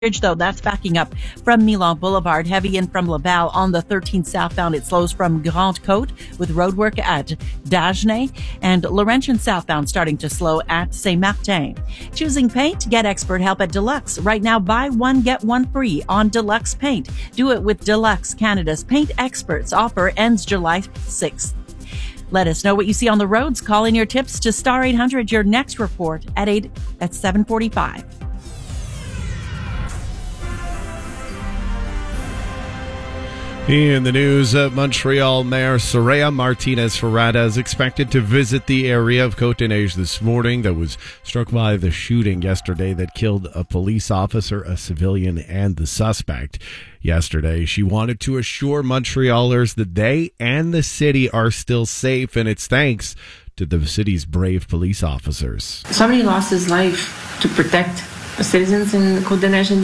Though that's backing up from Milan Boulevard, heavy in from Laval on the 13 southbound. It slows from Grande Côte with roadwork at Dagenais, and Laurentian southbound starting to slow at Saint-Martin. Choosing paint? Get expert help at Deluxe. Right now, buy one, get one free on Deluxe Paint. Do it with Deluxe, Canada's paint experts. Offer ends July 6th. Let us know what you see on the roads. Call in your tips to Star 800. Your next report at 7:45. In the news, Montreal Mayor Soraya Martinez-Ferrada is expected to visit the area of Côte-des-Neiges this morning that was struck by the shooting yesterday that killed a police officer, a civilian, and the suspect. Yesterday, she wanted to assure Montrealers that they and the city are still safe, and it's thanks to the city's brave police officers. Somebody lost his life to protect the citizens in Côte-des-Neiges and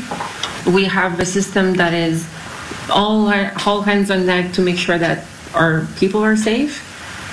DG. We have a system that is all hands on deck to make sure that our people are safe.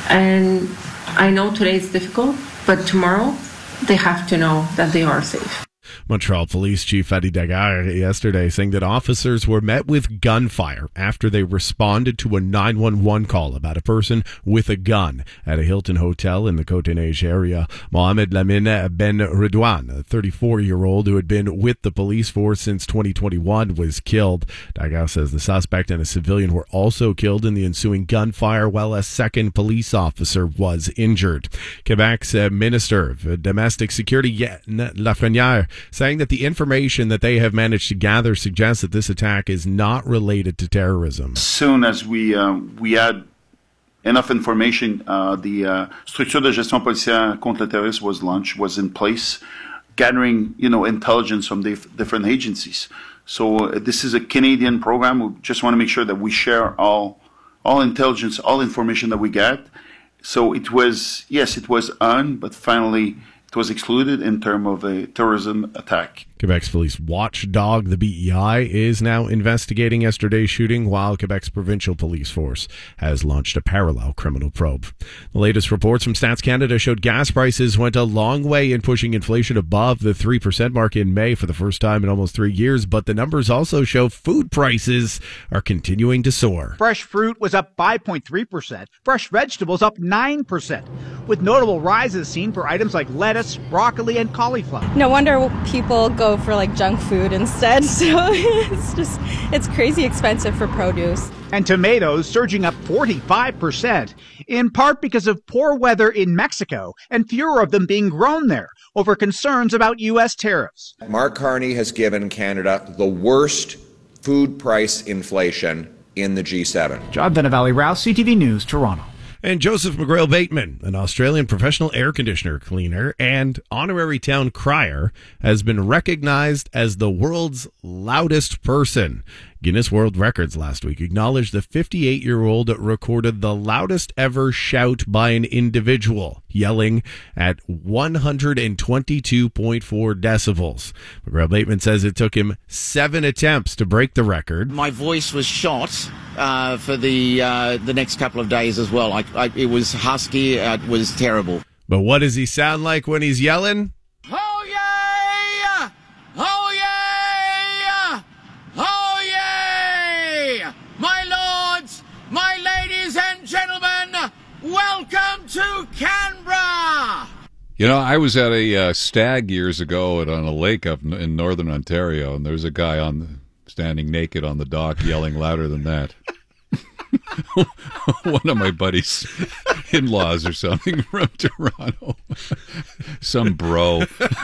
And I know today it's difficult, but tomorrow they have to know that they are safe. Montreal Police Chief Adi Daguerre yesterday saying that officers were met with gunfire after they responded to a 911 call about a person with a gun at a Hilton hotel in the Côte-des-Neiges area. Mohamed Lamine Ben Redouane, a 34-year-old who had been with the police force since 2021, was killed. Daguerre says the suspect and a civilian were also killed in the ensuing gunfire, while a second police officer was injured. Quebec's Minister of Domestic Security, Lafrenière, saying that the information that they have managed to gather suggests that this attack is not related to terrorism. As soon as we had enough information, the Structure de Gestion Policière contre le Terrorisme was in place, gathering intelligence from different agencies. So this is a Canadian program. We just want to make sure that we share all intelligence, all information that we get. So it was on, but finally it was excluded in terms of a terrorism attack. Quebec's police watchdog, the BEI, is now investigating yesterday's shooting, while Quebec's provincial police force has launched a parallel criminal probe. The latest reports from Stats Canada showed gas prices went a long way in pushing inflation above the 3% mark in May for the first time in almost 3 years, but the numbers also show food prices are continuing to soar. Fresh fruit was up 5.3%, fresh vegetables up 9%, with notable rises seen for items like lettuce, broccoli, and cauliflower. No wonder people go for junk food instead. So it's crazy expensive for produce. And tomatoes surging up 45%, in part because of poor weather in Mexico and fewer of them being grown there over concerns about U.S. tariffs. Mark Carney has given Canada the worst food price inflation in the G7. John Venevalley-Rouse, CTV News, Toronto. And Joseph McGrail Bateman, an Australian professional air conditioner cleaner and honorary town crier, has been recognized as the world's loudest person. Guinness World Records last week acknowledged the 58-year-old recorded the loudest ever shout by an individual, yelling at 122.4 decibels. McGrail Bateman says it took him 7 attempts to break the record. My voice was shot for the next couple of days as well. It was husky. It was terrible. But what does he sound like when he's yelling? Oh, yeah! Oh, yeah! Oh, yeah! My lords, my ladies and gentlemen, welcome to Canberra! You know, I was at a stag years ago on a lake up in northern Ontario, and there was a guy standing naked on the dock yelling louder than that. One of my buddies' in-laws or something from Toronto. Some bro.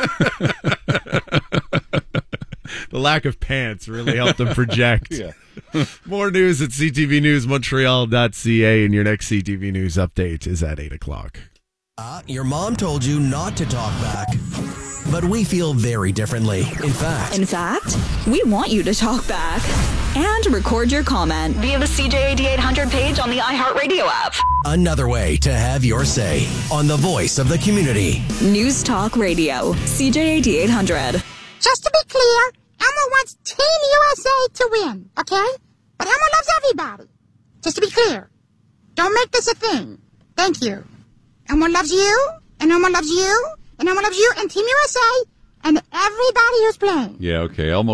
The lack of pants really helped them project. Yeah. More news at ctvnewsmontreal.ca, and your next CTV News update is at 8 o'clock. Your mom told you not to talk back, but we feel very differently. In fact, we want you to talk back and record your comment via the CJAD 800 page on the iHeartRadio app. Another way to have your say on the voice of the community. News Talk Radio, CJAD 800. Just to be clear, Elmo wants Team USA to win, okay? But Elmo loves everybody. Just to be clear, don't make this a thing. Thank you. Elmo loves you, and Elmo loves you, and Elmo loves you, and Team USA, and everybody who's playing. Yeah, okay. Elmo